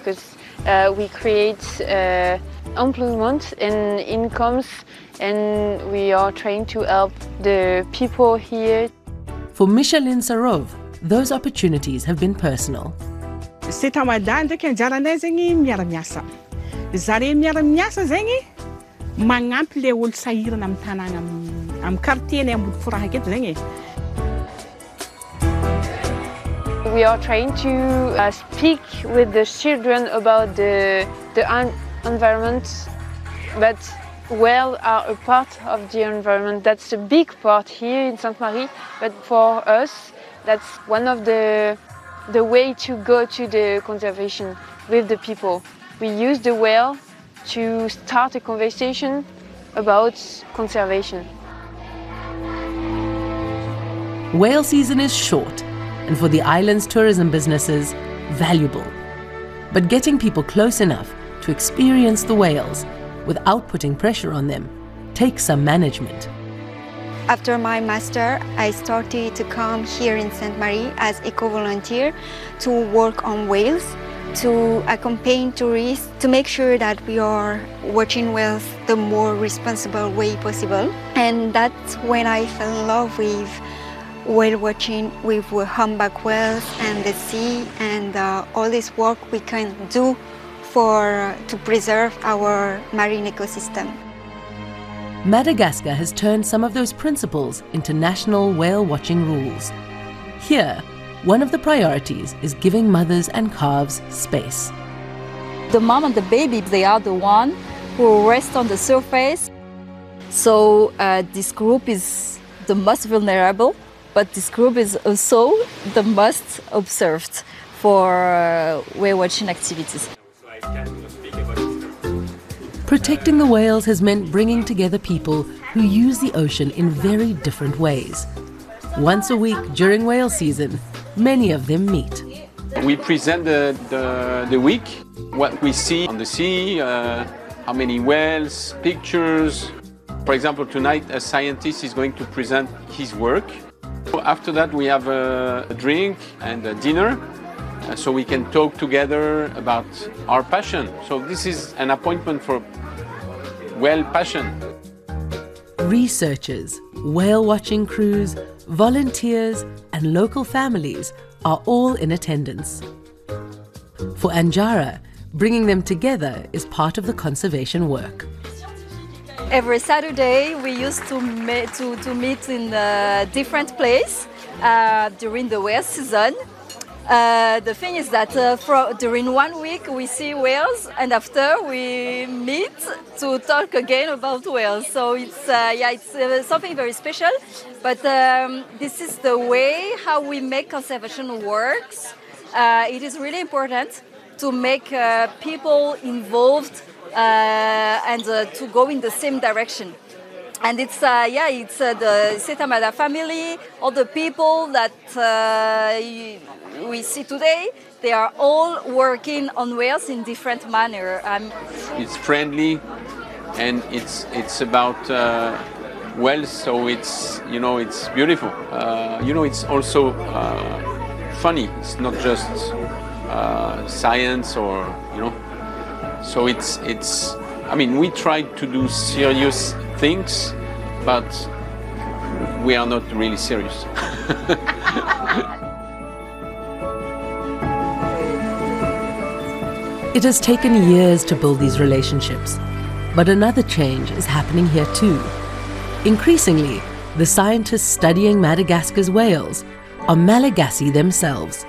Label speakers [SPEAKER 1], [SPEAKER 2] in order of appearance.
[SPEAKER 1] because we create employment and incomes, and we are trying to help the people here.
[SPEAKER 2] For Micheline Sarov, those opportunities have been personal.
[SPEAKER 3] Setamada ndraiky anjaranay zegny miara-miasa. Zare miara-miasa zegny magnampy le olo sahirana amin'ny tanàna amin'ny quartier-nay Ambodiforahaka eto zegny.
[SPEAKER 1] We are trying to speak with the children about the environment, but whales are a part of the environment. That's a big part here in Sainte-Marie, but for us, that's one of the way to go to the conservation with the people. We use the whale to start a conversation about conservation.
[SPEAKER 2] Whale season is short, and for the island's tourism businesses, valuable. But getting people close enough to experience the whales without putting pressure on them takes some management.
[SPEAKER 4] After my master, I started to come here in Sainte-Marie as eco-volunteer to work on whales, to accompany tourists, to make sure that we are watching whales the more responsible way possible. And that's when I fell in love with whale watching, with humpback whales and the sea, and all this work we can do to preserve our marine ecosystem.
[SPEAKER 2] Madagascar has turned some of those principles into national whale watching rules. Here, one of the priorities is giving mothers and calves space.
[SPEAKER 5] The mom and the baby, they are the one who rest on the surface. So this group is the most vulnerable, but this group is also the most observed for whale watching activities.
[SPEAKER 2] Protecting the whales has meant bringing together people who use the ocean in very different ways. Once a week during whale season, many of them meet.
[SPEAKER 6] We present the week, what we see on the sea, how many whales, pictures. For example, tonight a scientist is going to present his work. After that we have a drink and a dinner, so we can talk together about our passion. So this is an appointment for whale passion.
[SPEAKER 2] Researchers, whale watching crews, volunteers and local families are all in attendance. For Anjara, bringing them together is part of the conservation work.
[SPEAKER 5] Every Saturday we used to meet in a different place during the whale season. The thing is that during 1 week we see whales, and after we meet to talk again about whales. So it's something very special. But this is the way how we make conservation works. It is really important to make people involved and to go in the same direction. And it's the Setamada family, all the people that we see today, they are all working on whales in different manner.
[SPEAKER 6] It's friendly, and it's about whales, so it's beautiful. It's also funny. It's not just science So it's. I mean, we try to do serious things, but we are not really serious.
[SPEAKER 2] It has taken years to build these relationships, but another change is happening here too. Increasingly, the scientists studying Madagascar's whales are Malagasy themselves.